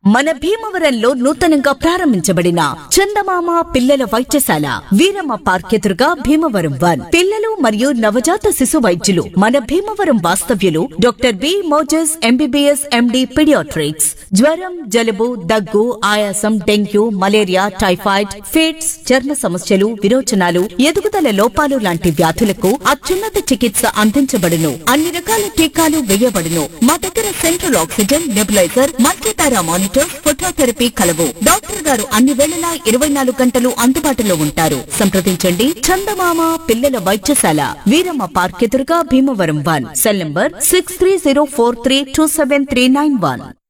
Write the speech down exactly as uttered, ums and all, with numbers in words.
మన భీమవరంలో నూతనంగా ప్రారంభించబడిన చందమామ పిల్లల వైద్యశాల వీరమ్మ పార్క్ ఎదురుగా భీమవరం వన్ పిల్లలు మరియు నవజాత శిశు వైద్యులు మన భీమవరం వాస్తవ్యులు doctor B Moses MBBS MD paediatrics జ్వరం జలుబు దగ్గు ఆయాసం డెంగ్యూ మలేరియా టైఫాయిడ్ ఫిట్స్ చర్మ సమస్యలు విరోచనాలు ఎదుగుదల లోపాలు లాంటి వ్యాధులకు అత్యున్నత చికిత్స అందించబడును అన్ని రకాల టీకాలు వేయబడును మా దగ్గర central oxygen nebuliser multipara monitor phototherapy కలవు డాక్టర్ గారు అన్ని వేళలా ఇరవై నాలుగు గంటలు అందుబాటులో ఉంటారు సంప్రదించండి చందమామ పిల్లల వైద్యశాల వీరమ్మ పార్క్ ఎదురుగా Bhimavaram one cell number six three zero four three two seven three nine one.